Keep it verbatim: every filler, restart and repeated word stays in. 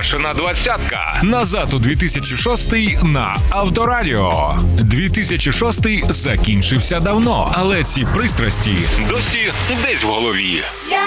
Сашина двадцятка. Назад у дві тисячі шостий на Авторадіо. дві тисячі шостий закінчився давно, але ці пристрасті досі десь в голові.